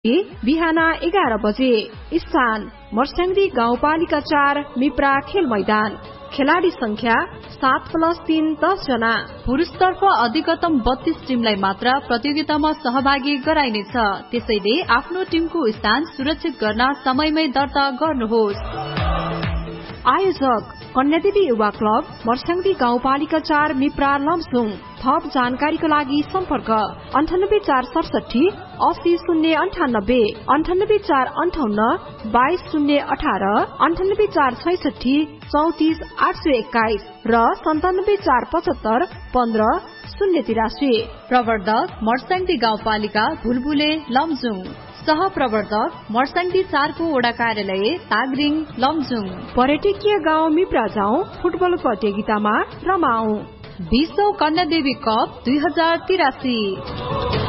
बिहान 11 बजे। स्थान मर्स्याङ्दी गाउँपालिका 4 मिप्रा खेल मैदान। खेलाडी संख्या 7+3 10 जना। पुरुषतर्फ अधिकतम 32 टिमलाई मात्र प्रतियोगितामा सहभागी गराइनेछ। त्यसैले आफ्नो टिमको स्थान सुरक्षित गर्न समयमै दर्ता गर्नुहोस्। आयोजक कन्यादेवी युवा क्लब, मर्स्याङ्दी गाउँपालिका 4 मिप्रा लमजुङ। थप जानकारीका लागि सम्पर्क 98467 80098, 98458 22018, 98466 34821 र 97475 15083। प्रवर्धक मर्स्याङ्दी गाउँपालिका भुलबुले लमजुङ। सहप्रवर्धक मर्स्याङ्दी 4 को वडा कार्यालय तागरिङ लमजुङ। पर्यटकीय गाउँ मिप्रा जाउँ, फुटबल प्रतियोगितामा रमाऊ। 20औं कन्यादेवी कप 2083।